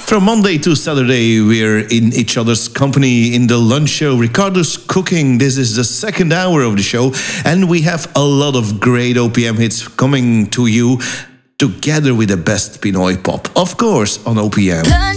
From Monday to Saturday, we're in each other's company in the lunch show, Ricardo's Cooking. This is the second hour of the show, and we have a lot of great OPM hits coming to you together with the best Pinoy pop, of course, on OPM.